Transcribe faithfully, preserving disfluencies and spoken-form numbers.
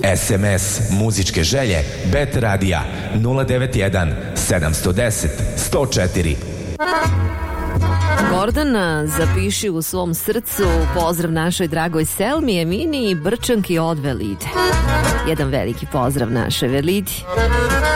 S M S muzičke želje Bet Radija nula devet jedan sedam jedan nula sto četiri. Gordana, zapiši u svom srcu pozdrav našoj dragoj Selmi, Emini i Brčanki od Velide. Jedan veliki pozdrav našoj Velidi.